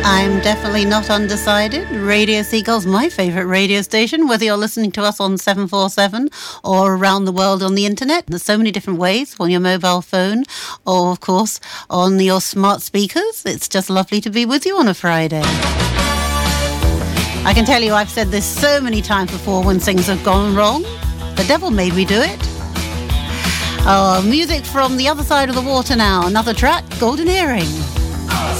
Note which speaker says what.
Speaker 1: I'm definitely not undecided. Radio Seagull's my favourite radio station, whether you're listening to us on 747 or around the world on the internet. There's so many different ways, on your mobile phone or, of course, on your smart speakers. It's just lovely to be with you on a Friday. I can tell you I've said this so many times before when things have gone wrong. The devil made me do it. Oh, music from the other side of the water now. Another track, Golden Earring.